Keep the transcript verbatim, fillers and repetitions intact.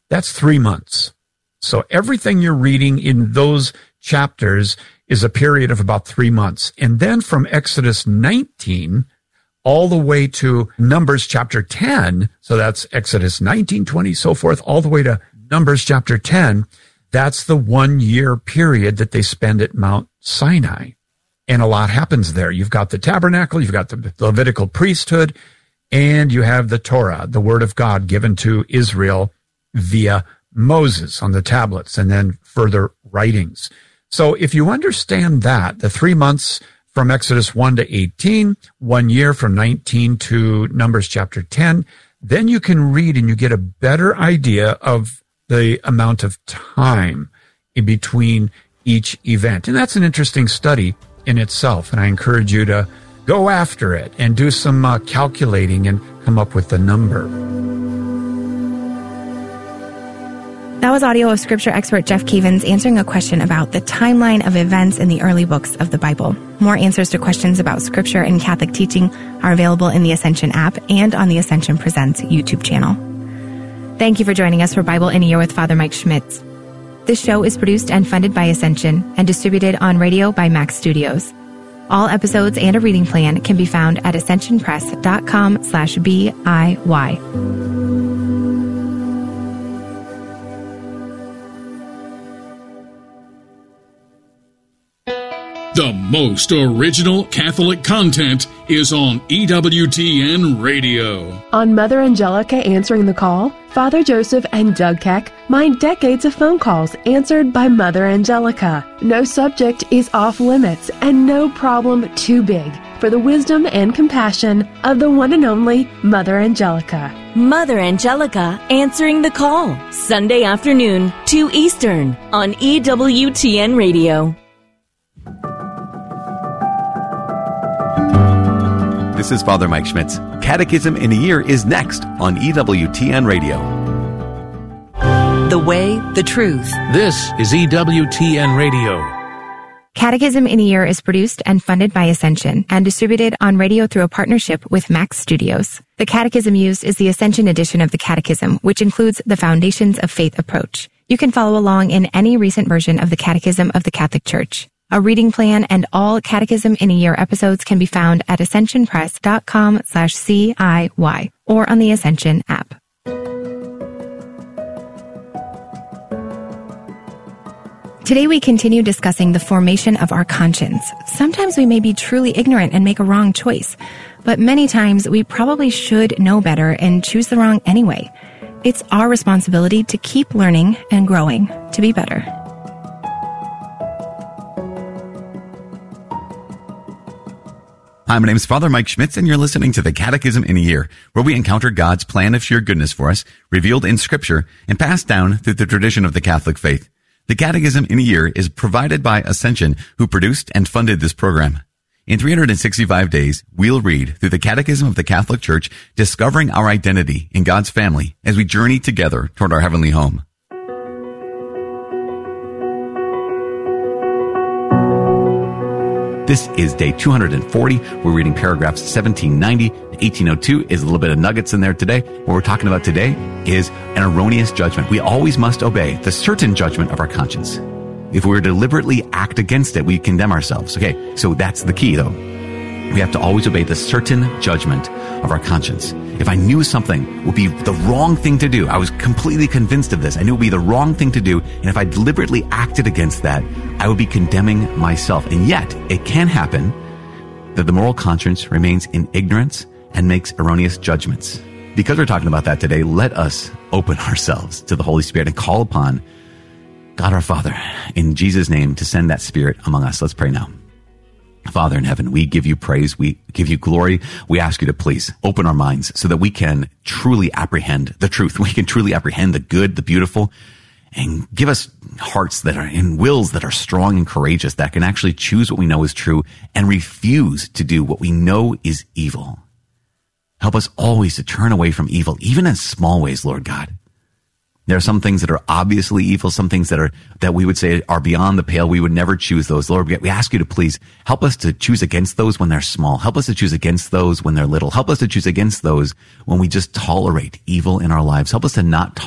That's three months. So everything you're reading in those chapters is a period of about three months. And then from Exodus nineteen all the way to Numbers chapter ten, so that's Exodus nineteen, twenty, so forth, all the way to Numbers chapter ten, that's the one-year period that they spend at Mount Sinai. And a lot happens there. You've got the tabernacle, you've got the Levitical priesthood, and you have the Torah, the word of God given to Israel via Moses on the tablets, and then further writings. So if you understand that, the three months from Exodus one to eighteen, one year from nineteen to Numbers chapter ten, then you can read and you get a better idea of the amount of time in between each event. And that's an interesting study in itself. And I encourage you to go after it and do some uh, calculating and come up with the number. That was audio of scripture expert Jeff Cavins answering a question about the timeline of events in the early books of the Bible. More answers to questions about scripture and Catholic teaching are available in the Ascension app and on the Ascension Presents YouTube channel. Thank you for joining us for Bible in a Year with Father Mike Schmitz. This show is produced and funded by Ascension and distributed on radio by Max Studios. All episodes and a reading plan can be found at ascensionpress.com slash BIY. The most original Catholic content is on E W T N Radio. On Mother Angelica Answering the Call, Father Joseph and Doug Keck mine decades of phone calls answered by Mother Angelica. No subject is off limits and no problem too big for the wisdom and compassion of the one and only Mother Angelica. Mother Angelica Answering the Call, Sunday afternoon, two Eastern, on E W T N Radio. This is Father Mike Schmitz. Catechism in a Year is next on E W T N Radio. The Way, the Truth. This is E W T N Radio. Catechism in a Year is produced and funded by Ascension and distributed on radio through a partnership with Max Studios. The catechism used is the Ascension edition of the Catechism, which includes the Foundations of Faith approach. You can follow along in any recent version of the Catechism of the Catholic Church. A reading plan and all Catechism in a Year episodes can be found at ascensionpress.com slash CIY or on the Ascension app. Today we continue discussing the formation of our conscience. Sometimes we may be truly ignorant and make a wrong choice, but many times we probably should know better and choose the wrong anyway. It's our responsibility to keep learning and growing to be better. Hi, my name is Father Mike Schmitz, and you're listening to the Catechism in a Year, where we encounter God's plan of sheer goodness for us, revealed in Scripture, and passed down through the tradition of the Catholic faith. The Catechism in a Year is provided by Ascension, who produced and funded this program. In three hundred sixty-five days, we'll read through the Catechism of the Catholic Church, discovering our identity in God's family as we journey together toward our heavenly home. This is day two hundred forty. We're reading paragraphs seventeen ninety to eighteen oh two. Is a little bit of nuggets in there today. What we're talking about today is an erroneous judgment. We always must obey the certain judgment of our conscience. If we were to deliberately act against it, we condemn ourselves. Okay, so that's the key, though. We have to always obey the certain judgment of our conscience. If I knew something would be the wrong thing to do, I was completely convinced of this, I knew it would be the wrong thing to do, and if I deliberately acted against that, I would be condemning myself. And yet, it can happen that the moral conscience remains in ignorance and makes erroneous judgments. Because we're talking about that today, let us open ourselves to the Holy Spirit and call upon God our Father in Jesus' name to send that Spirit among us. Let's pray now. Father in heaven, we give you praise. We give you glory. We ask you to please open our minds so that we can truly apprehend the truth. We can truly apprehend the good, the beautiful, and give us hearts that are and wills that are strong and courageous, that can actually choose what we know is true and refuse to do what we know is evil. Help us always to turn away from evil, even in small ways, Lord God. There are some things that are obviously evil, some things that are, that we would say are beyond the pale. We would never choose those. Lord, we ask you to please help us to choose against those when they're small. Help us to choose against those when they're little. Help us to choose against those when we just tolerate evil in our lives. Help us to not tolerate